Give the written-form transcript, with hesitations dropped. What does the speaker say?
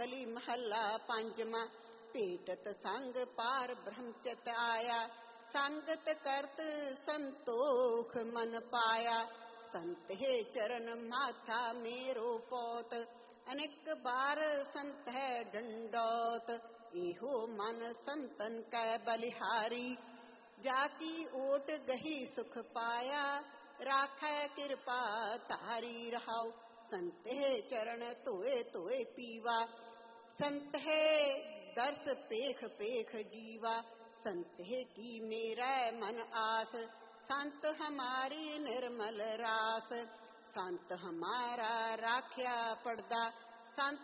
ਕਲੀ ਮਹੱਲਾ ਪੰਜਵਾਂ। ਭੇਟਤ ਸੰਗ ਪਾਰ ਬ੍ਰਹਮਚਤ ਆਇਆ, ਸੰਗਤ ਕਰਤ ਸੰਤੋਖ ਮਨ ਪਾਇਆ। ਸੰਤ ਹੈ ਚਰਨ ਮਾਥਾ ਮੇਰੋ ਪੋਤ, ਅਨੇਕ ਬਾਰ ਸੰਤ ਹੈ ਡੰਡੋਤ। ਇਹੋ ਮਨ ਸੰਤਨ ਕੈ ਬਲਿਹਾਰੀ, ਜਾ ਕੀ ਓਟ ਗਹੀ ਸੁਖ ਪਾਇਆ। ਰਾਖੈ ਕਿਰਪਾ ਧਾਰੀ ਰਹਾਉ, ਸੰਤ ਹੈ ਚਰਨ ਧੋਏ ਧੋਏ ਪੀਵਾ। संत है दर्श पेख पेख जीवा, संत है की मेरा मन आस। संत हमारी निर्मल रास, संत हमारा राख्या पड़दा। संत